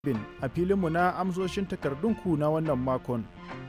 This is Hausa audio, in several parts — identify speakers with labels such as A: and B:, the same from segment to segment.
A: bin a filinmu na amsoshin takardunku na wannan makon.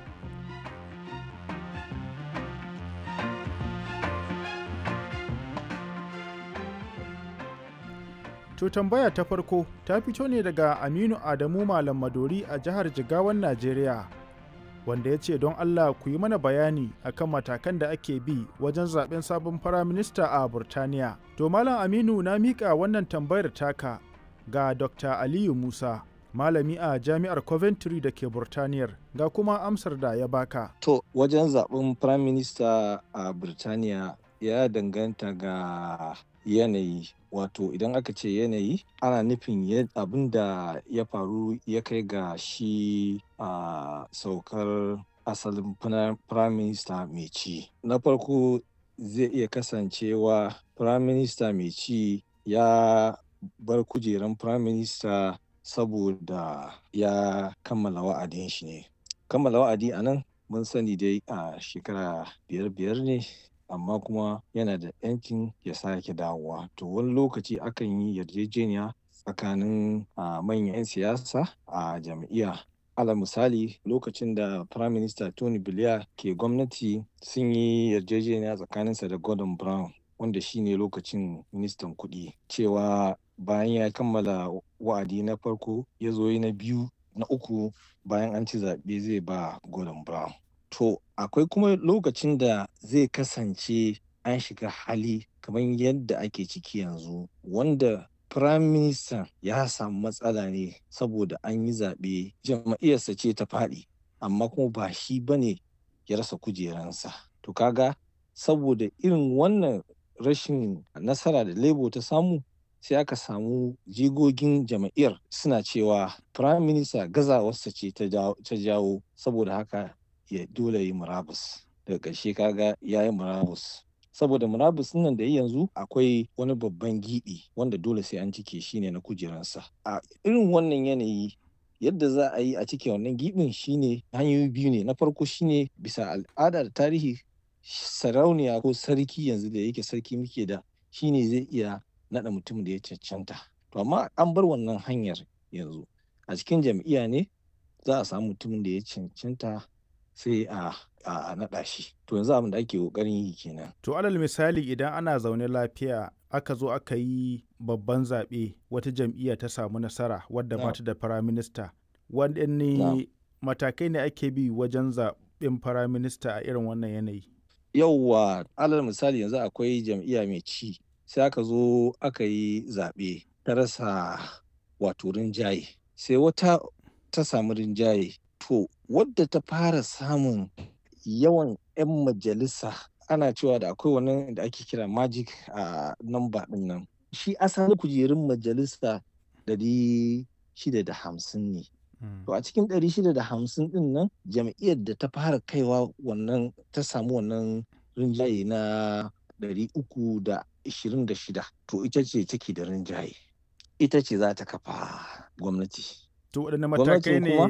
A: To tambaya ta farko ta fito ne daga Aminu Adamu Malam Madori a jihar Jigawan Najeriya, wanda ya ce don Allah ku yi mana bayani akan matakan da ake bi wajen zaben sabon firaminista a Burtaniya. To Malam Aminu, na miƙa wannan tambayar taka ga Dr. Aliyu Musa, malami a Jami'ar Coventry da ke Burtaniyar, ga kuma amsar da ya baka.
B: To wajen zaben firaminista a Burtaniya ya danganta ga yanayi. Wato idan aka ce yanayi ana nufin abin da ya faru ya kai ga shi a saukar asalin firaminista mai ci. Na farko zai iya kasancewa firaminista mai ci ya bar kujeran firaminista saboda ya kammala wa'adin shi ne. Kammala wa'adi a nan mun sani dai a shekara biyar ne, amma kuma yana da 'yancin ya sake dawowa. To wani lokaci akan yi yarjejeniya tsakanin manyan 'yan siyasa a jam'iyya. Alal misali, lokacin da Prime Minister Tony Blair ke gwamnati sun yi yarjejeniya tsakaninsa da Gordon Brown, wanda shine lokacin ministan kuɗi, cewa bayan ya kammala wa'adi na farko ya zo na biyu na uku bayan an ci zaɓe zai ba Gordon Brown. To akwai kuma lokacin da zai kasance an shiga hali kamar yadda ake ciki yanzu, wanda Prime Minister ya samu matsala ne saboda an yi zaɓe, jam'iyyarsa ce ta faɗi, amma kuma ba shi bane ya rasa kujeransa. To kaga saboda irin wannan rashin nasara da Labour ta samu, sai aka samu jigogin jam'iyyar suna cewa Prime Minister gazawarsa ce ta jawo, saboda haka ya dole yi murabus. Daga ƙarshe kaga ya yi murabus. Saboda murabus nan da yanzu akwai wani babban giɓi wanda dole sai an cike shi ne na kujeransa. A irin wannan yanayi, yadda za a yi a cike wannan giɓin shine hanyoyi biyu ne. Na farko shine bisa al'ada da tarihi, sarauniya ko sarki, yanzu da yake sarki muke da, shine zai iya naɗa mutum da ya cancanta. To amma an bar wannan hanyar yanzu. A cikin jam'iyya ne za a samu mutumin da ya cancanta sai a naɗa shi. To yanzu abin da ake ƙoƙarin yi kenan.
A: To alal misali, idan ana zaune lafiya aka zo aka yi babban zaɓe, wata jam'iyya ta samu nasara wadda ba ta da firaminista, waɗanne matakai ne ake bi wajen zaɓen firaminista a irin wannan yanayi?
B: Yauwa, alal misali yanzu akwai jam'iyya mai ci, sai aka zo aka yi zaɓe ta rasa wato rinjaye, sai wata ta samu rinjaye. To wadda ta fara samun yawan 'yan majalisa, ana cewa da akwai wani da ake kira magic number ɗin nan. Shi asalin kujerun majalisa 650 ne. To a cikin 650 ɗin nan, jam'iyyar da ta fara kaiwa wannan ta samu wannan rinjaye na 326, to ita ce take da rinjaye. Ita ce za ta kafa gwamnati.
A: To waɗanne matakai ne